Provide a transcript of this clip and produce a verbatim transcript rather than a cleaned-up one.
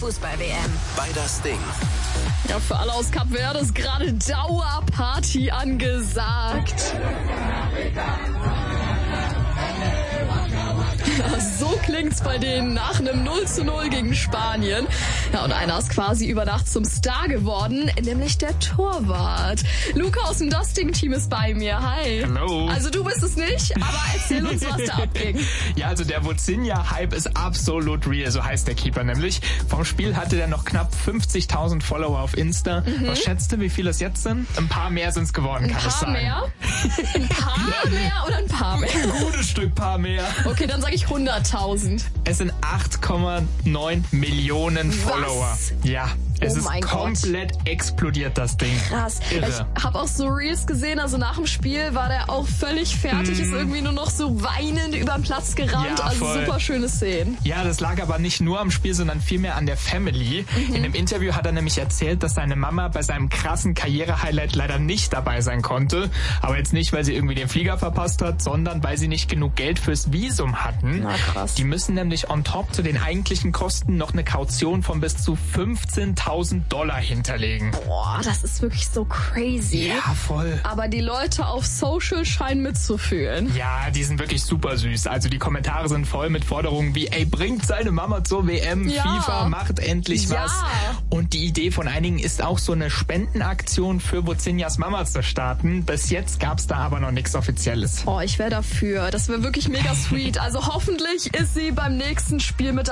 Fußball-W M. Bei das Ding. Ja, für alle aus Kap Verde ist gerade Dauerparty angesagt. Ja, so klingt's bei denen nach einem null zu null gegen Spanien. Ja, und einer ist quasi über Nacht zum Star geworden, nämlich der Torwart. Luca aus dem Dusting-Team ist bei mir. Hi. Hallo. Also du bist es nicht, aber erzähl uns, was da abging. Ja, also der Vozinha-Hype ist absolut real, so heißt der Keeper nämlich. Vom Spiel hatte der noch knapp fünfzigtausend Follower auf Insta. Mhm. Was schätzt du, wie viele es jetzt sind? Ein paar mehr sind es geworden, kann es sein. Ein paar mehr? Ein paar mehr oder ein paar mehr? Ein gutes Stück paar mehr. Okay, dann sage ich hunderttausend. Es sind acht Komma neun Millionen Follower. Was? Ja. Es Oh ist mein komplett Gott. explodiert, das Ding. Krass. Irre. Ich habe auch so Reels gesehen, also nach dem Spiel war der auch völlig fertig, mm. ist irgendwie nur noch so weinend über den Platz gerannt. Ja, also voll. super schöne Szenen. Ja, das lag aber nicht nur am Spiel, sondern vielmehr an der Family. Mhm. In einem Interview hat er nämlich erzählt, dass seine Mama bei seinem krassen Karriere-Highlight leider nicht dabei sein konnte. Aber jetzt nicht, weil sie irgendwie den Flieger verpasst hat, sondern weil sie nicht genug Geld fürs Visum hatten. Na krass. Die müssen nämlich on top zu den eigentlichen Kosten noch eine Kaution von bis zu fünfzehntausend Dollar hinterlegen. Boah, das ist wirklich so crazy. Ja, voll. Aber die Leute auf Social scheinen mitzufühlen. Ja, die sind wirklich super süß. Also die Kommentare sind voll mit Forderungen wie, ey, bringt seine Mama zur W M, ja. FIFA, macht endlich ja. was. Und die Idee von einigen ist auch so eine Spendenaktion für Vozinhas Mama zu starten. Bis jetzt gab's da aber noch nichts Offizielles. Oh, ich wäre dafür. Das wäre wirklich mega sweet. Also hoffentlich ist sie beim nächsten Spiel mit